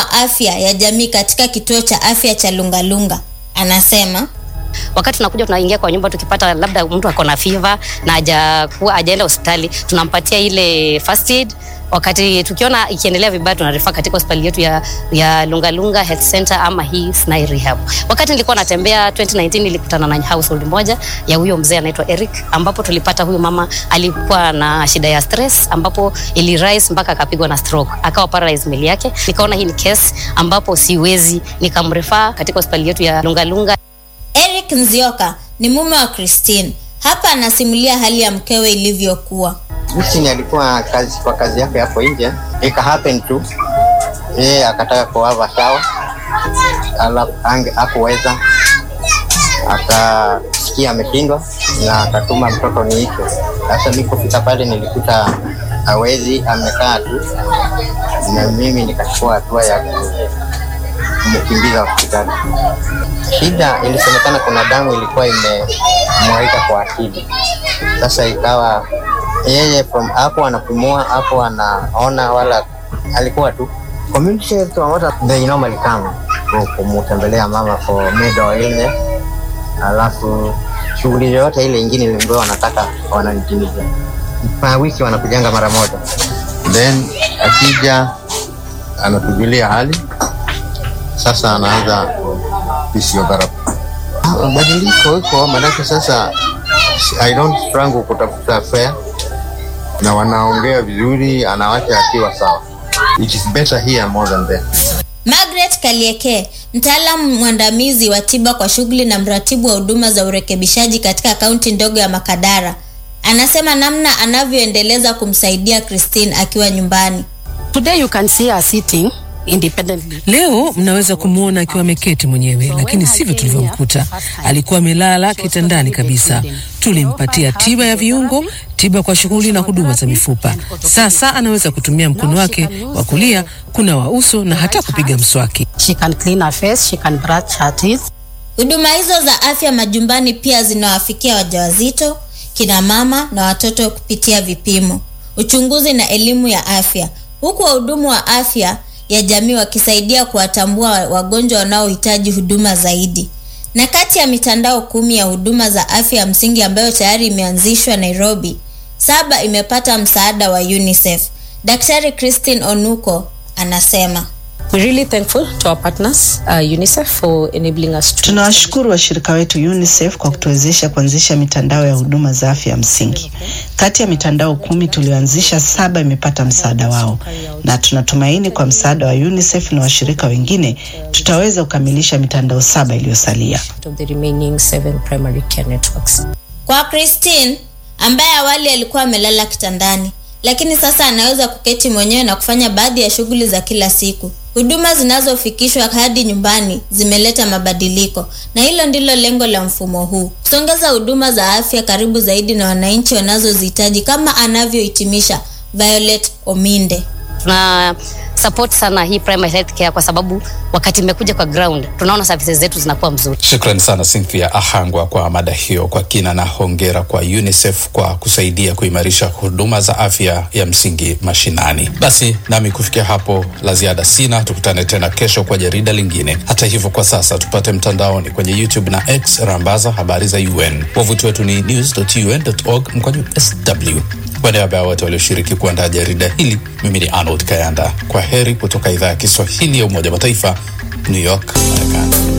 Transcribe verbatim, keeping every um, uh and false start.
wa afya ya jamii katika kituo cha afya cha Lungalunga. Anasema wakati tunakuja tunaingia kwa nyumba, tukipata labda mtu ako na fever na haja kuwa hajaenda hospitali, tunampatia ile first aid. Wakati tukiona ikiendelea vibaya, tunarifa katika hospitali yetu ya ya Lungalunga Health Center ama hii Snai Rehab. Wakati nilikuwa natembea twenty nineteen, nilikutana na household moja ya huyo mzee anaitwa Eric, ambapo tulipata huyo mama alikuwa na shida ya stress, ambapo ili rise mpaka akapigwa na stroke, akawa paralyzed mwili yake. Nikaona hii ni case ambapo siwezi, nikamrefer katika hospitali yetu ya Lungalunga. Eric Nzioka ni mume wa Christine. Hapa anasimulia hali ya mkewe ilivyokuwa. Mimi alikuwa kazi kwa kazi yake hapo nje. Ika happen tu yeye akataka kuava sawa. Alafu ange hakuweza. Akasikia ameshindwa na akatuma mtoto niite. Sasa nilipofika pale nilikuta hawezi, amekaa tu. Na mimi nikachukua hatua ya kumkimbiza hospitali. Shida ilisemekana kuna damu ilikuwa imemwaika kwa akili. Sasa ikawa yeye from hapo anapumua, hapo anaona, wala alikuwa tu community health water they normally come kumtembelea mama for medical illness. Alafu shughuli yote ile nyingine ile ndio wanataka wananitimiza. Kwa wiki wanakujanga mara moja, then akija anatujulia hali. Sasa anaanza physiotherapy. Badiliko iko maana sasa I don't struggle kutafuta fare na wanaongea vizuri, anawacha akiwa sawa. It is better here more than there. Margaret Kalieke, mtaalamu mwandamizi wa tiba kwa shughuli na mratibu wa huduma za urekebishaji katika kaunti ndogo ya Makadara, anasema namna anavyoendeleza kumsaidia Christine akiwa nyumbani. Today you can see her sitting independently. Leo mnaweza kumuona akiwa ameketi mwenyewe, lakini sivyo tulivyomkuta. Alikuwa amelala kitandani kabisa. Tulimpatia tiba ya viungo, tiba kwa shughuli na huduma za mifupa. Sasa anaweza kutumia mkono wake wa kulia kunawa uso na hata kupiga mswaki. She can clean her face, she can brush her teeth. Huduma hizo za afya majumbani pia zinawafikia wajawazito, kina mama na watoto kupitia vipimo, uchunguzi na elimu ya afya, huku wahudumu wa afya ya jamii wakisaidia kuwatambua wagonjwa wanaohitaji huduma zaidi. Na kati ya mitandao kumi ya huduma za afya ya msingi ambayo tayari imeanzishwa Nairobi, saba imepata msaada wa UNICEF. Daktari Christine Onuko anasema, We're really thankful to our partners, uh, UNICEF, for enabling us to... Tunawashukuru washirika wetu UNICEF kwa kutuwezesha kuanzisha mitandao ya huduma za afya msingi. Kati ya mitandao kumi tulioanzisha, saba imepata msaada wao. Na tunatumaini kwa msaada wa UNICEF na washirika wengine, tutaweza kukamilisha mitandao saba iliyosalia. The remaining seven primary care networks. Kwa Christine, ambaye awali alikuwa amelala kitandani, lakini sasa anaweza kuketi mwenyewe na kufanya baadhi ya shughuli za kila siku. Huduma zinazofikishwa hadi nyumbani zimeleta mabadiliko, na hilo ndilo lengo la mfumo huu, kusongeza huduma za afya karibu zaidi na wananchi wanazozihitaji, kama anavyohitimisha Violet Ominde. Tuna support sana hii primary health care kwa sababu wakati imekuja kwa ground tunaona services zetu zinakuwa mzuri. Shukrani sana Cynthia Ahangwa kwa mada hiyo kwa kina, na hongera kwa UNICEF kwa kusaidia kuimarisha huduma za afya ya msingi mashinani. Basi nami kufikia hapo la ziada sina, tukutane tena kesho kwa jarida lingine. Hata hivyo kwa sasa tupate mtandaoni kwenye YouTube na X, rambaza habari za U N. Wavuti wetu ni news dot u n dot org mkwaju S W. Kwa niaba ya wote walioshiriki kuandaa jarida hili, mimi ni Arnold Kayanda. Kwa heri kutoka idhaa ya Kiswahili ya Umoja wa Mataifa, New York, Marekani.